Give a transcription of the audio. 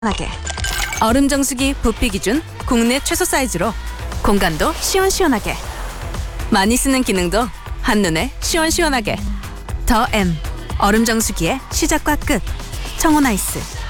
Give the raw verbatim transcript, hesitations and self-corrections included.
하게. 얼음 정수기 부피 기준 국내 최소 사이즈로 공간도 시원시원하게, 많이 쓰는 기능도 한눈에 시원시원하게. 더 M 얼음 정수기의 시작과 끝. 청혼아이스.